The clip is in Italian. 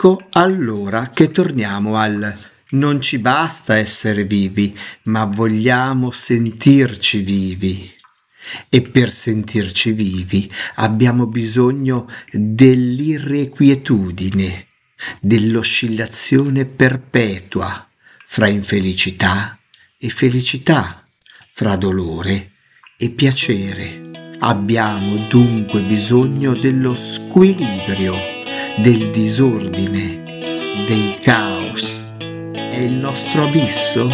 Ecco allora che torniamo al non ci basta essere vivi, ma vogliamo sentirci vivi. E per sentirci vivi abbiamo bisogno dell'irrequietudine, dell'oscillazione perpetua fra infelicità e felicità, fra dolore e piacere. Abbiamo dunque bisogno dello squilibrio, del disordine, del caos. È il nostro abisso?